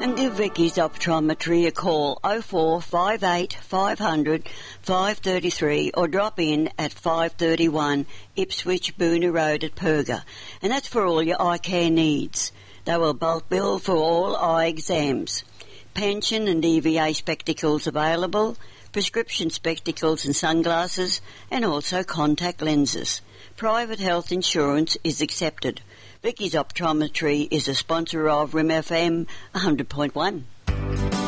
and give Vicky's Optometry a call 0458 500 533 or drop in at 531 Ipswich Boonah Road at Perga. And that's for all your eye care needs. They will bulk bill for all eye exams. Pension and EVA spectacles available, prescription spectacles and sunglasses, and also contact lenses. Private health insurance is accepted. Vicky's Optometry is a sponsor of RIM FM 100.1.